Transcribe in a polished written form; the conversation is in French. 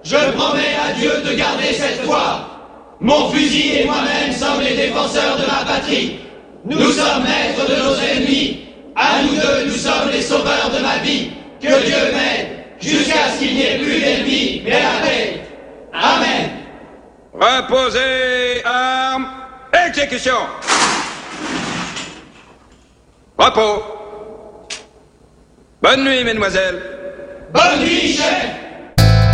je promets à Dieu de garder cette foi. Mon fusil et moi-même sommes les défenseurs de ma patrie. Nous sommes maîtres de nos ennemis. À nous deux, nous sommes les sauveurs de ma vie. Que Dieu m'aide jusqu'à ce qu'il n'y ait plus d'ennemis, mais la paix. Amen. Reposez, armes, exécution. Repos. Bonne nuit, mesdemoiselles. Bonne nuit, chef.